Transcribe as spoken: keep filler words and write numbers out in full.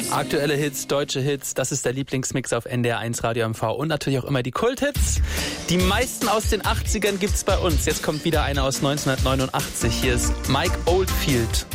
Aktuelle Hits, deutsche Hits, das ist der Lieblingsmix auf N D R eins Radio M V und natürlich auch immer die Kulthits. Die meisten aus den achtzigern gibt's bei uns. Jetzt kommt wieder einer aus neunzehnhundertneunundachtzig. Hier ist Mike Oldfield.